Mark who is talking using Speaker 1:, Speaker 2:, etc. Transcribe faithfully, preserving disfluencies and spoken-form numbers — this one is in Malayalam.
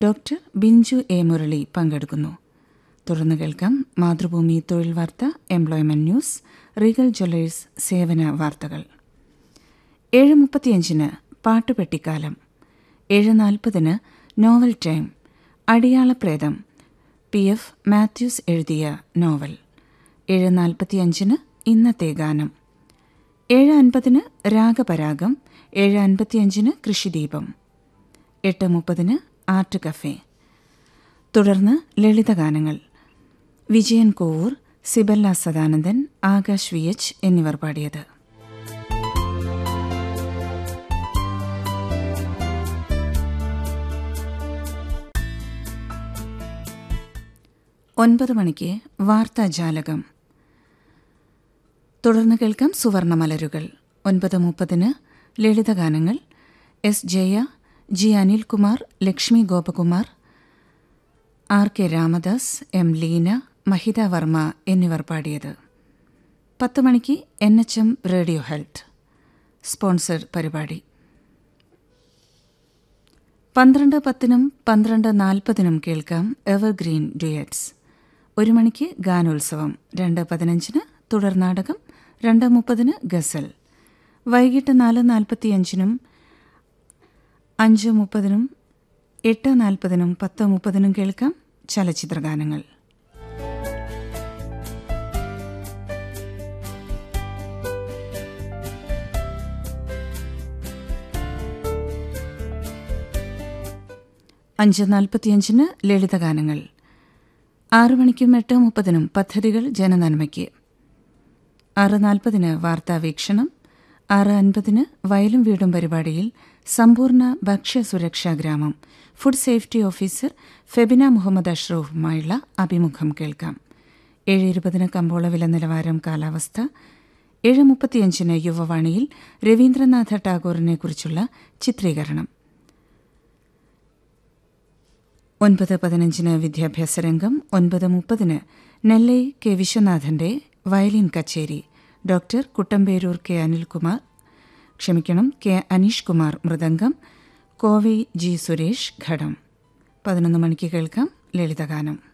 Speaker 1: ഡോക്ടർ ബിഞ്ചു എ മുരളി പങ്കെടുക്കുന്നു. തുടർന്ന് കേൾക്കാം മാതൃഭൂമി തൊഴിൽ വാർത്ത, എംപ്ലോയ്മെന്റ് ന്യൂസ്, റീഗൽ ജ്വല്ലേഴ്സ് സേവന വാർത്തകൾ. ഏഴ് മുപ്പത്തിയഞ്ചിന് പാട്ടുപെട്ടിക്കാലം, ഏഴ് നാൽപ്പതിന് novel time, അടിയാളപ്രേതം, P F Mathews എഴുതിയ നോവൽ. ഏഴ് നാൽപ്പത്തിയഞ്ചിന് ഇന്നത്തെ ഗാനം. ഏഴ് അൻപതിന് രാഗപരാഗം, ഏഴ് അൻപത്തിയഞ്ചിന് കൃഷിദീപം, എട്ട് മുപ്പതിന് ആർട്ട് കഫേ. തുടർന്ന് ലളിതഗാനങ്ങൾ. വിജയൻ കോവൂർ, സിബല്ല സദാനന്ദൻ, ആകാശ് വി എച്ച് എന്നിവർ പാടിയത്. ഒൻപത് മണിക്ക് വാർത്താജാലകം. തുടർന്ന് കേൾക്കാം സുവർണമലരുകൾ. ഒൻപത് മുപ്പതിന് ലളിതഗാനങ്ങൾ. S Jaya, G Anilkumar, Lakshmi Gopakumar, R K Ramadas, M Leena, മഹിത വർമ്മ എന്നിവർ പാടിയത്. പത്ത് മണിക്ക് N H M radio health sponsor പരിപാടി. പന്ത്രണ്ട് പത്തിനും പന്ത്രണ്ട് നാൽപ്പതിനും കേൾക്കാം എവർഗ്രീൻ ഡ്യുയറ്റ്സ്. ഒരു മണിക്ക് ഗാനോത്സവം, രണ്ട് പതിനഞ്ചിന് തുടർ നാടകം, രണ്ട് മുപ്പതിന് ഗസൽ. വൈകിട്ട് നാല് നാൽപ്പത്തിയഞ്ചിനും അഞ്ച് മുപ്പതിനും എട്ട് നാൽപ്പതിനും പത്ത് മുപ്പതിനും കേൾക്കാം ചലച്ചിത്രഗാനങ്ങൾ. അഞ്ച് നാൽപ്പത്തിയഞ്ചിന് ലളിതഗാനങ്ങൾ. ആറു മണിക്കും എട്ട് മുപ്പതിനും പദ്ധതികൾ ജനനന്മയ്ക്ക്. ആറ് നാൽപ്പതിന് വാർത്താവീക്ഷണം. ആറ് അൻപതിന് വയലും വീടും പരിപാടിയിൽ സമ്പൂർണ്ണ ഭക്ഷ്യസുരക്ഷാ ഗ്രാമം, food safety officer Febina Muhammad അഷ്റഫുമായുള്ള അഭിമുഖം കേൾക്കാം. ഏഴ് ഇരുപതിന് കമ്പോള വില നിലവാരം, കാലാവസ്ഥ. ഏഴ് മുപ്പത്തിയഞ്ചിന് യുവവാണിയിൽ രവീന്ദ്രനാഥ ടാഗോറിനെക്കുറിച്ചുള്ള ചിത്രീകരണം. ഒൻപത് പതിനഞ്ചിന് വിദ്യാഭ്യാസ രംഗം. ഒൻപത് മുപ്പതിന് നെല്ലൈ കെ വിശ്വനാഥന്റെ വയലിൻ കച്ചേരി. ഡോക്ടർ കുട്ടമ്പേരൂർ കെ അനിൽകുമാർ ക്ഷമിക്കണം കെ അനീഷ് കുമാർ മൃദംഗം, കോവൈ ജി സുരേഷ് ഘടം. പതിനൊന്ന് മണിക്ക് കേൾക്കാം ലളിതഗാനം.